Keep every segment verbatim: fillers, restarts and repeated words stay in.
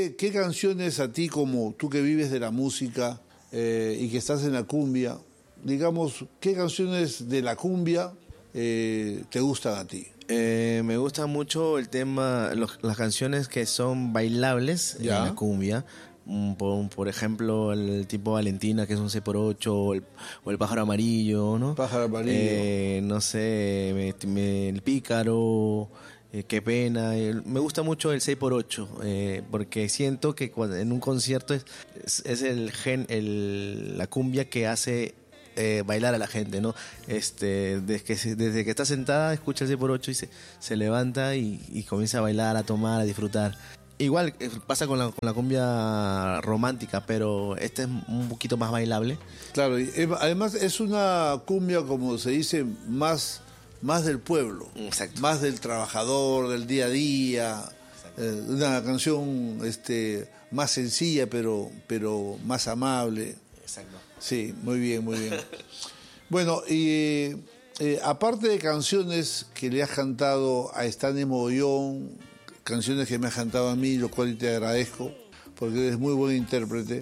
¿qué, qué canciones a ti, como tú que vives de la música eh, y que estás en la cumbia, digamos, qué canciones de la cumbia eh, te gustan a ti? Eh, me gusta mucho el tema, los- las canciones que son bailables Ya. en la cumbia. Mm, Por, por ejemplo, el tipo Valentina, que es un seis por ocho, o el, o el pájaro amarillo, ¿no? Pájaro amarillo. Eh, no sé, me- me- el pícaro, eh, qué pena. El- me gusta mucho el seis por ocho, eh, porque siento que cuando- en un concierto es, es, es el gen, el, la cumbia que hace eh, bailar a la gente, ¿no? Este, desde que, se- desde que está sentada, escucha el seis por ocho y se, se levanta y, y comienza a bailar, a tomar, a disfrutar. Igual eh, pasa con la, con la cumbia romántica, pero este es un poquito más bailable. Claro, y es- además es una cumbia, como se dice, más, más del pueblo, Exacto. más del trabajador, del día a día, eh, una canción este, más sencilla, pero, pero más amable. Exacto. Sí, muy bien, muy bien. Bueno, y eh, aparte de canciones que le has cantado a Stanley Mogollón, canciones que me has cantado a mí, lo cual te agradezco, porque eres muy buen intérprete,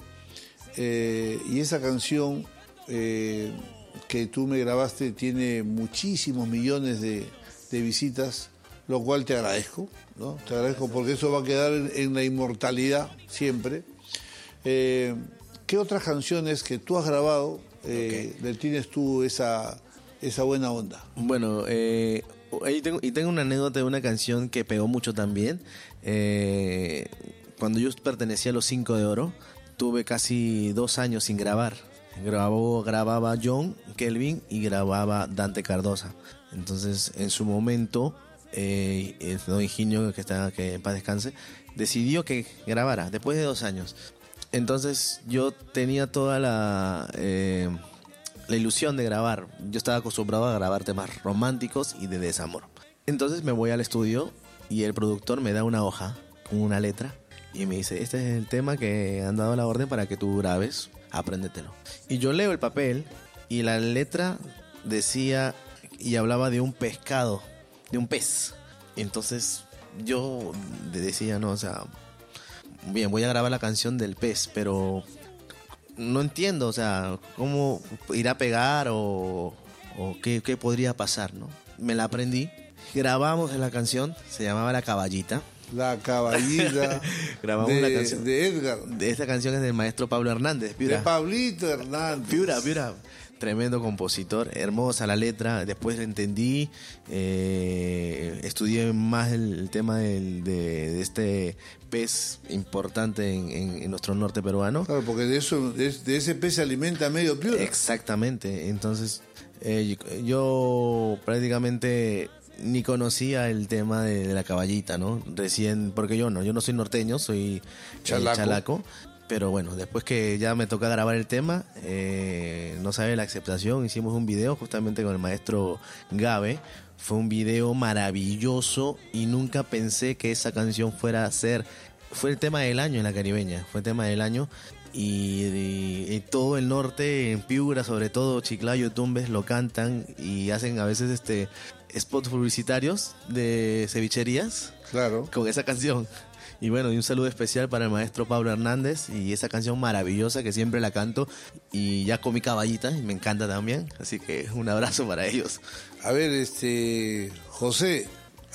eh, y esa canción eh, que tú me grabaste tiene muchísimos millones de, de visitas, lo cual te agradezco, ¿no? Te agradezco porque eso va a quedar en, en la inmortalidad siempre. Eh, ¿Qué otras canciones que tú has grabado eh, le tienes tú esa, esa buena onda? Bueno, eh, ahí tengo, y tengo una anécdota de una canción que pegó mucho también. Eh, cuando yo pertenecía a los Cinco de Oro, tuve casi dos años sin grabar. Grabó, grababa John Kelvin y grababa Dante Cardosa. Entonces, en su momento, eh, el don Higinio, que está, que en paz descanse, decidió que grabara después de dos años. Entonces, yo tenía toda la eh, la ilusión de grabar. Yo estaba acostumbrado a grabar temas románticos y de desamor. Entonces me voy al estudio y el productor me da una hoja con una letra y me dice: este es el tema que han dado la orden para que tú grabes, apréndetelo. Y yo leo el papel y la letra decía y hablaba de un pescado, de un pez. Entonces yo decía, no, o sea, bien, voy a grabar la canción del pez, pero no entiendo, o sea, cómo irá a pegar o, o qué, qué podría pasar, ¿no? Me la aprendí, grabamos la canción, se llamaba La Caballita. La Caballita Grabamos de, la canción. de Edgar, De esta canción es del maestro Pablo Hernández, Piura. de Pablito Hernández. Piura, Piura. Tremendo compositor, hermosa la letra. Después la entendí, eh, estudié más el, el tema del, de, de este pez importante en, en- en nuestro norte peruano. Claro, porque de eso, de, de ese pez se alimenta medio Piura. Exactamente. Entonces, eh, yo, yo prácticamente ni conocía el tema de, de la caballita, ¿no? Recién, porque yo no, yo no soy norteño, soy eh, Chalaco. chalaco. Pero bueno, después que ya me toca grabar el tema, eh, no sabe la aceptación, hicimos un video justamente con el maestro Gabe. Fue un video maravilloso y nunca pensé que esa canción fuera a ser... Fue el tema del año en la caribeña, fue el tema del año. Y, y- y todo el norte, en Piura sobre todo, Chiclayo, Tumbes, lo cantan y hacen a veces este spots publicitarios de cevicherías Claro. con esa canción. Y bueno, y un saludo especial para el maestro Pablo Hernández y esa canción maravillosa que siempre la canto y ya comí caballita y me encanta también, así que un abrazo para ellos. A ver, este José,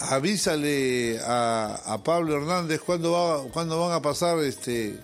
avísale a, a Pablo Hernández cuándo va, cuándo van a pasar, este,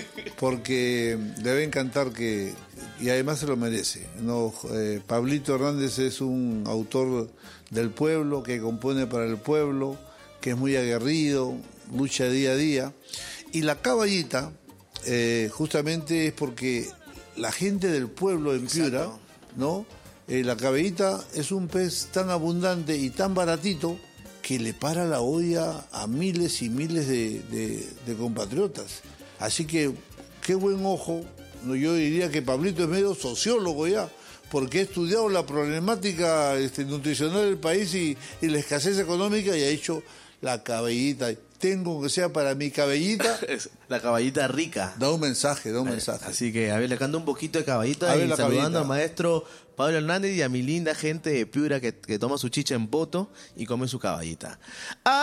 porque debe encantar que, y además se lo merece. No, eh, Pablito Hernández es un autor del pueblo que compone para el pueblo, que es muy aguerrido, lucha día a día. Y la caballita, eh, justamente es porque la gente del pueblo en Piura, Exacto. ¿no? Eh, la caballita es un pez tan abundante y tan baratito que le para la olla a miles y miles de, de- de compatriotas. Así que, qué buen ojo. No, yo diría que Pablito es medio sociólogo ya, porque ha estudiado la problemática este, nutricional del país y, y la escasez económica y ha hecho la cabellita. Tengo que sea para mi cabellita. Es la caballita rica. Da un mensaje, da un mensaje. Así que, a ver, le canto un poquito de caballita A y ver, la saludando caballita. al maestro Pablo Hernández y a mi linda gente de Piura que, que toma su chicha en poto y come su caballita.